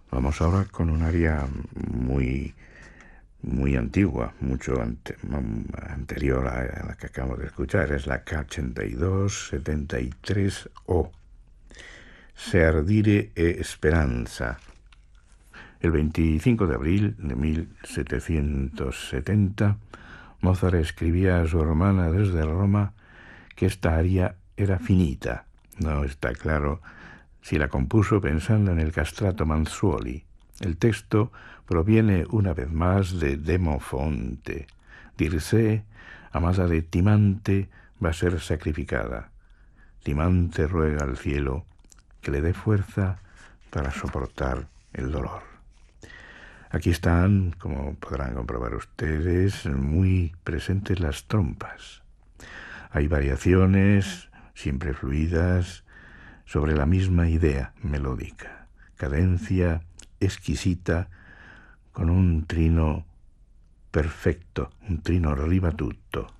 Vamos ahora con un área muy antigua, mucho anterior a la que acabamos de escuchar. Es la K82-73O. Se ardire e speranza. El 25 de abril de 1770, Mozart escribía a su hermana desde Roma que esta aria era finita. No está claro si la compuso pensando en el castrato Manzuoli. El texto proviene una vez más de Demofonte. Dircé, amada de Timante, va a ser sacrificada. Timante ruega al cielo que le dé fuerza para soportar el dolor. Aquí están, como podrán comprobar ustedes, muy presentes las trompas. Hay variaciones, siempre fluidas, sobre la misma idea melódica. Cadencia exquisita con un trino perfecto, un trino ribatutto.